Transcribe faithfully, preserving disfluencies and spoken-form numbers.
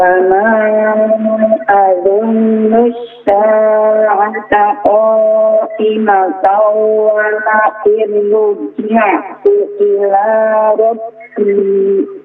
وما أظن الساعة قائمة ولئن رجعت إلى ربي